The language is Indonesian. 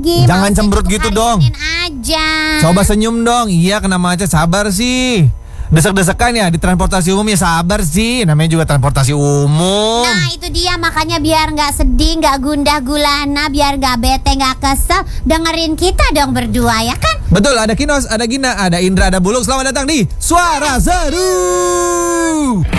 lagi. Jangan cemberut gitu dong. Aja. Coba senyum dong. Iya, kena macet, sabar sih. Desek-desekan ya di transportasi umum, ya sabar sih. Namanya juga transportasi umum. Nah itu dia, makanya biar gak sedih, gak gundah gulana, biar gak bete, gak kesel, dengerin kita dong berdua ya kan. Betul, ada Kinos, ada Gina, ada Indra, ada Buluk. Selamat datang di Suara Seru.